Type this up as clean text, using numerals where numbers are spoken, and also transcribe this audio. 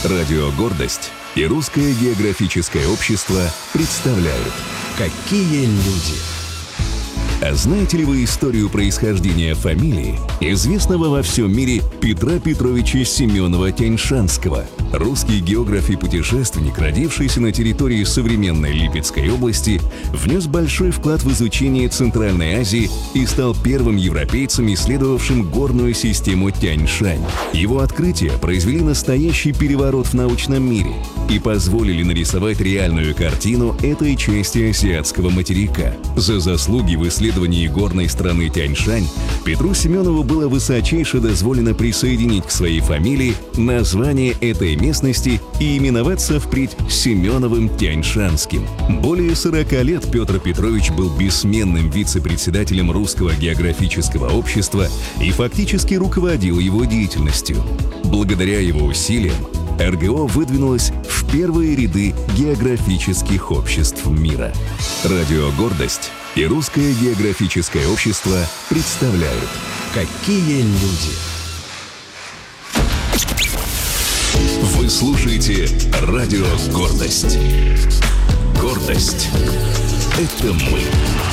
Радио «Гордость» и Русское географическое общество представляют «Какие люди». А знаете ли вы историю происхождения фамилии известного во всем мире Петра Петровича Семенова-Тяньшанского? Русский географ и путешественник, родившийся на территории современной Липецкой области, внес большой вклад в изучение Центральной Азии и стал первым европейцем, исследовавшим горную систему Тянь-Шань. Его открытия произвели настоящий переворот в научном мире и позволили нарисовать реальную картину этой части азиатского материка. За заслуги в исследовании горной страны Тянь-Шань Петру Семенову было высочайше дозволено присоединить к своей фамилии название этой местности и именоваться впредь Семеновым Тяньшанским. Более 40 лет Петр Петрович был бессменным вице-председателем Русского географического общества и фактически руководил его деятельностью. Благодаря его усилиям РГО выдвинулось в первые ряды географических обществ мира. Радио «Гордость» и Русское географическое общество представляют «Какие люди». Вы слушаете Радио «Гордость». Гордость — это мы.